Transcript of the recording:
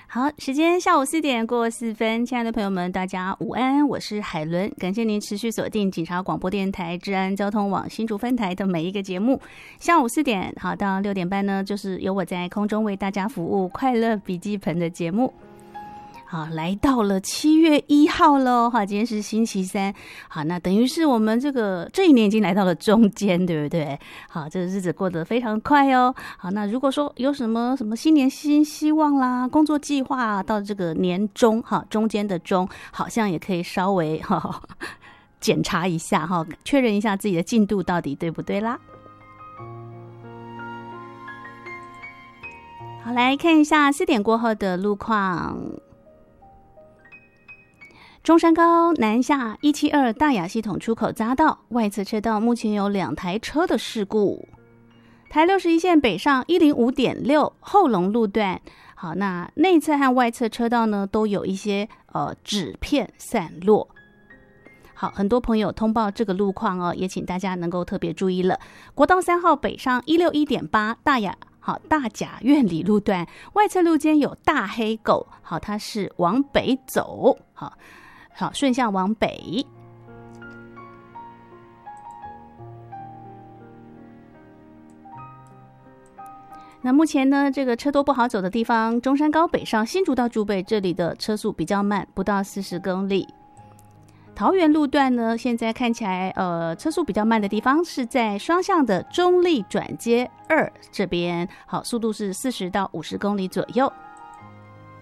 好，时间下午4点过4分，亲爱的朋友们，大家午安，我是海伦，感谢您持续锁定警察广播电台治安交通网新竹分台的每一个节目。下午4点好到6点半呢，就是由我在空中为大家服务快乐笔记本的节目。好，来到了7月1号了，好，今天是星期三，好，那等于是我们这一年已经来到了中间，对不对？好，这个日子过得非常快哦。好，那如果说有什么新年新希望啦，工作计划啊，到这个年中，哈，中间的中，好像也可以稍微检查一下哈，确认一下自己的进度到底对不对啦。好，来看一下4点过后的路况。中山高南下172大雅系统出口匝道外侧车道目前有2台车的事故。台61线北上 105.6 后龙路段，好，那内侧和外侧车道呢都有一些纸片散落。好，很多朋友通报这个路况哦，也请大家能够特别注意了。国道3号北上 161.8 大甲院里路段外侧路肩有大黑狗，好，它是往北走，好，顺向往北。那目前呢，这个车多不好走的地方，中山高北上新竹到竹北这里的车速比较慢，不到40公里。桃园路段呢，现在看起来车速比较慢的地方是在双向的中立转接2这边，好，速度是40到50公里左右。